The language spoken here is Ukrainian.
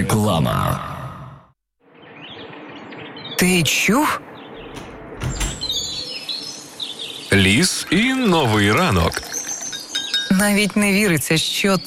Реклама. Ти чув? Ліс і новий ранок. Навіть не віриться, що